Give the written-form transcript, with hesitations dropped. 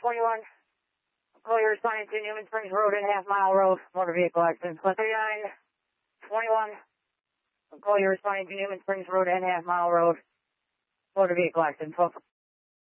21. Call you responding to Newman Springs Road and Half Mile Road. Motor vehicle accident. 21. Call you responding to Newman Springs Road and Half Mile Road. Motor vehicle accident.